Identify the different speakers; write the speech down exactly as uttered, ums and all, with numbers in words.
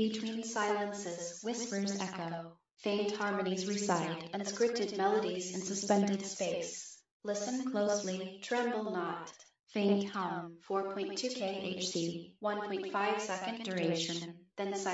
Speaker 1: Between silences, whispers echo. Faint harmonies reside, unscripted melodies in suspended space. Listen closely, tremble not. Faint hum, four point two K H Z, one point five second duration, then silence.